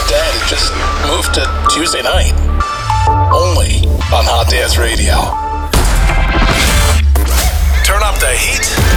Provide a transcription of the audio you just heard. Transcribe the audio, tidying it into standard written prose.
10 just moved to Tuesday night. Only on Hot Dance Radio.